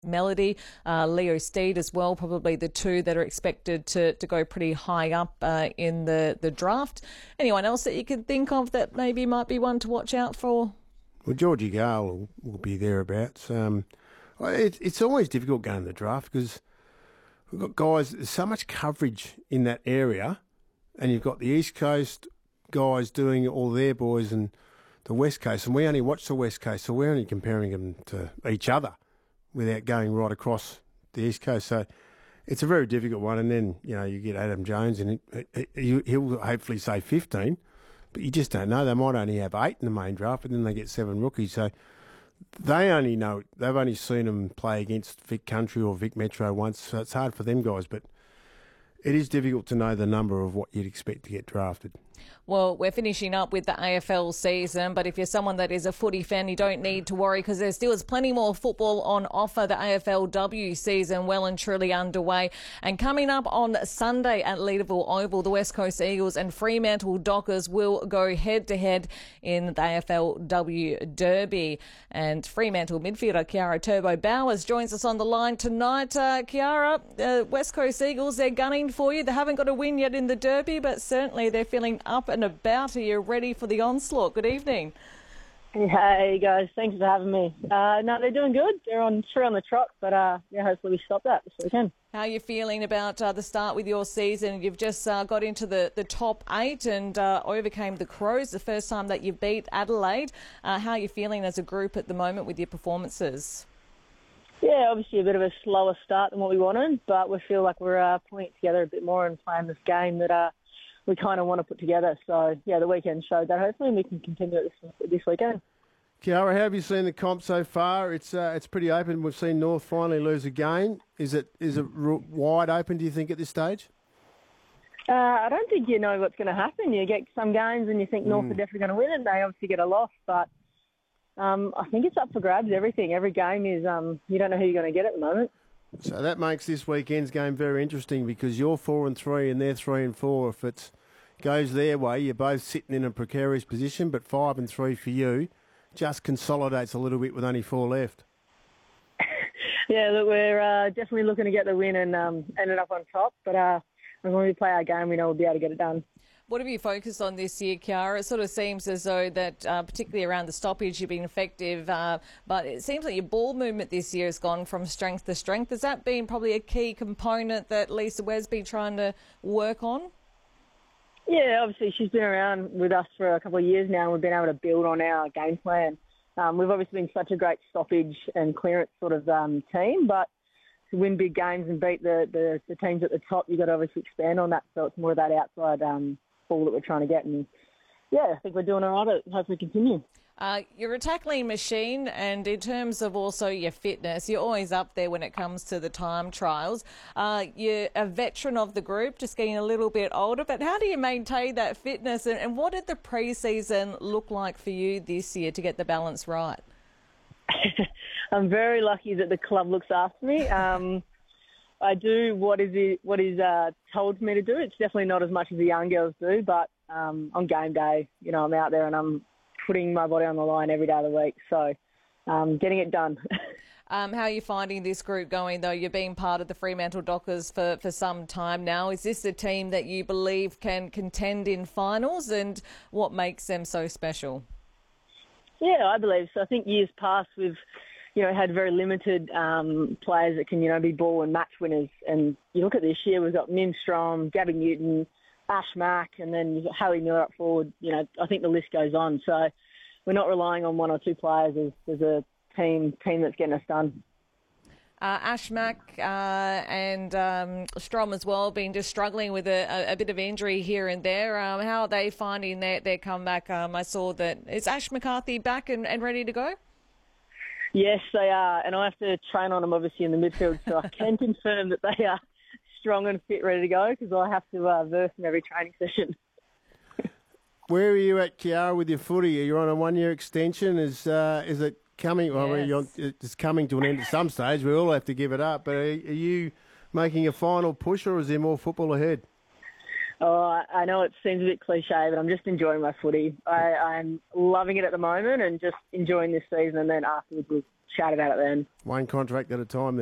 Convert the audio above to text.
Melody, Leo Steed as well, probably the two that are expected to go pretty high up in the draft. Anyone else that you could think of that maybe might be one to watch out for? Well, Georgie Gale will be thereabouts. It's always difficult going to the draft because we've got guys, there's so much coverage in that area, and you've got the East Coast guys doing all their boys and the West Coast, and we only watch the West Coast, so we're only comparing them to each other without going right across the East Coast. So it's a very difficult one. And then, you get Adam Jones, and he'll hopefully say 15, but you just don't know. They might only have 8 in the main draft, and then they get 7 rookies. So they've only seen them play against Vic Country or Vic Metro once, so it's hard for them guys. But it is difficult to know the number of what you'd expect to get drafted. Well, we're finishing up with the AFL season, but if you're someone that is a footy fan, you don't need to worry because there still is plenty more football on offer. The AFLW season well and truly underway. And coming up on Sunday at Leederville Oval, the West Coast Eagles and Fremantle Dockers will go head-to-head in the AFLW Derby. And Fremantle midfielder Kiara Turbo Bowers joins us on the line tonight. Kiara, West Coast Eagles, they're gunning for you. They haven't got a win yet in the Derby, but certainly they're feeling up and about. Are you ready for the onslaught? Good evening. Hey guys, thanks for having me. No, they're doing good. They're on the trot, but hopefully we stop that this weekend. How are you feeling about the start with your season? You've just got into the top 8 and overcame the Crows the first time that you beat Adelaide. How are you feeling as a group at the moment with your performances? Yeah, obviously a bit of a slower start than what we wanted, but we feel like we're putting it together a bit more and playing this game that we kind of want to put together. So, yeah, the weekend showed that. Hopefully we can continue it this weekend. Kiara, how have you seen the comp so far? It's pretty open. We've seen North finally lose a game. Is it wide open, do you think, at this stage? I don't think you know what's going to happen. You get some games and you think North are definitely going to win, and they obviously get a loss. But I think it's up for grabs, everything. Every game is you don't know who you're going to get at the moment. So that makes this weekend's game very interesting because you're 4-3 and they're 3-4. If it goes their way, you're both sitting in a precarious position, but 5-3 for you just consolidates a little bit with only 4 left. Yeah, look, we're definitely looking to get the win and ended up on top. But when we play our game, we know we'll be able to get it done. What have you focused on this year, Kiara? It sort of seems as though that, particularly around the stoppage, you've been effective, but it seems like your ball movement this year has gone from strength to strength. Has that been probably a key component that Lisa Webb's been trying to work on? Yeah, obviously she's been around with us for a couple of years now and we've been able to build on our game plan. We've obviously been such a great stoppage and clearance sort of team, but to win big games and beat the teams at the top, you've got to obviously expand on that. So it's more of that outside ball that we're trying to get. And, yeah, I think we're doing all right. Hopefully continue. You're a tackling machine, and in terms of also your fitness, you're always up there when it comes to the time trials. You're a veteran of the group, just getting a little bit older, but how do you maintain that fitness, and what did the pre-season look like for you this year to get the balance right? I'm very lucky that the club looks after me. I do what is told for me to do. It's definitely not as much as the young girls do, but on game day, I'm out there and I'm putting my body on the line every day of the week. So getting it done. How are you finding this group going, though? You've been part of the Fremantle Dockers for some time now. Is this a team that you believe can contend in finals, and what makes them so special? Yeah, I believe so. I think years past we've had very limited players that can, be ball and match winners. And you look at this year, we've got Min Strom, Gabby Newton, Ash Mack, and then you've got Haley Miller up forward. I think the list goes on. So we're not relying on one or two players as a team that's getting us done. Ash Mack and Strom as well, been just struggling with a bit of injury here and there. How are they finding their comeback? I saw that. Is Ash McCarthy back and ready to go? Yes, they are, and I have to train on them obviously in the midfield, so I can confirm that they are strong and fit, ready to go, because I have to verse them every training session. Where are you at, Kiara, with your footy? Are you on a 1-year extension? Is it coming? Well, Yes. it's coming to an end at some stage. We all have to give it up. But are you making a final push, or is there more football ahead? Oh, I know it seems a bit cliche, but I'm just enjoying my footy. I'm loving it at the moment and just enjoying this season, and then afterwards we'll chat about it then. One contract at a time then.